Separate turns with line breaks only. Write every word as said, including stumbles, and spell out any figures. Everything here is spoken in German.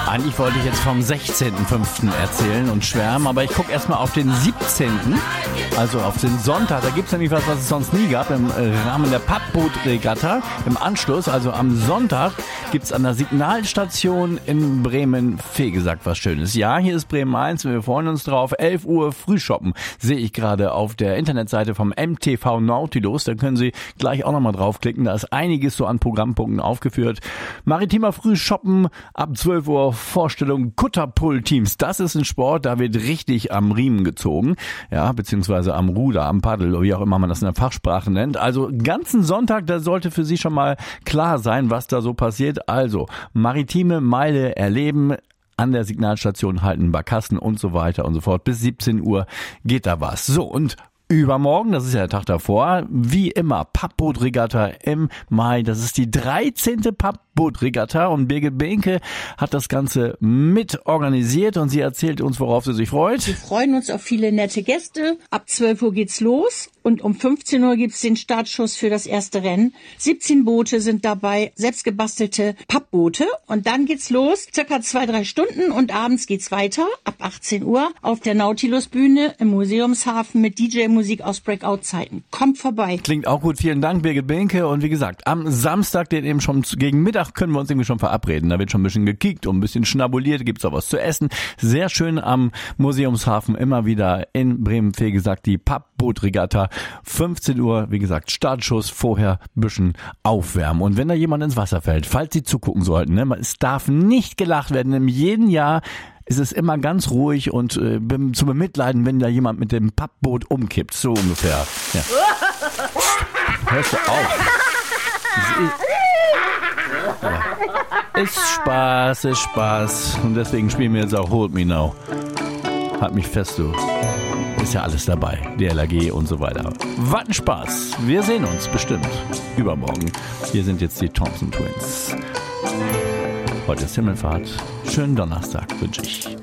Eigentlich wollte ich jetzt vom sechzehnten fünften erzählen und schwärmen, aber ich gucke erstmal auf den siebzehnten Also auf den Sonntag. Da gibt es nämlich was, was es sonst nie gab, im Rahmen der Pappbootregatta. Im Anschluss, also am Sonntag, gibt es an der Signalstation in Bremen-Vegesack was Schönes. Ja, hier ist Bremen eins und wir freuen uns drauf. elf Uhr Frühshoppen sehe ich gerade auf der Internetseite vom M T V Nautilus. Da können Sie gleich auch nochmal draufklicken. Da ist einiges so an Programmpunkten aufgeführt. Maritimer Frühshoppen ab zwölf Uhr Vorstellung Kutterpull-Teams. Das ist ein Sport, da wird richtig am Riemen gezogen. Ja, beziehungsweise am Ruder, am Paddel, wie auch immer man das in der Fachsprache nennt. Also ganzen Sonntag, da sollte für Sie schon mal klar sein, was da so passiert. Also maritime Meile erleben, an der Signalstation halten, Barkassen und so weiter und so fort. Bis siebzehn Uhr geht da was. So, und übermorgen, das ist ja der Tag davor, wie immer, Pappbootregatta im Mai. Das ist die dreizehnte Pappbootregatta und Birgit Behnke hat das Ganze mit organisiert und sie erzählt uns, worauf sie sich freut.
Wir freuen uns auf viele nette Gäste. Ab zwölf Uhr geht's los und um fünfzehn Uhr gibt's den Startschuss für das erste Rennen. siebzehn Boote sind dabei, selbstgebastelte Pappboote und dann geht's los, circa zwei, drei Stunden und abends geht's weiter ab achtzehn Uhr auf der Nautilus-Bühne im Museumshafen mit D J Musik aus Breakout-Zeiten. Kommt vorbei.
Klingt auch gut. Vielen Dank, Birgit Behnke. Und wie gesagt, am Samstag, den eben schon gegen Mittag, können wir uns irgendwie schon verabreden. Da wird schon ein bisschen gekickt und ein bisschen schnabuliert. Gibt's auch was zu essen. Sehr schön am Museumshafen immer wieder in Bremen-Vegesack die Pappbootregatta. fünfzehn Uhr, wie gesagt, Startschuss. Vorher ein bisschen aufwärmen. Und wenn da jemand ins Wasser fällt, falls Sie zugucken sollten, ne, es darf nicht gelacht werden. In jedem Jahr ist es immer ganz ruhig und äh, zu bemitleiden, wenn da jemand mit dem Pappboot umkippt. So ungefähr. Ja. Hörst du auf? Ja. Ist Spaß, ist Spaß. Und deswegen spielen wir jetzt auch Hold Me Now. Halt mich fest, du. Ist ja alles dabei. D L R G und so weiter. Was ein Spaß. Wir sehen uns bestimmt übermorgen. Hier sind jetzt die Thompson Twins. Heute ist Himmelfahrt. Schönen Donnerstag wünsche ich.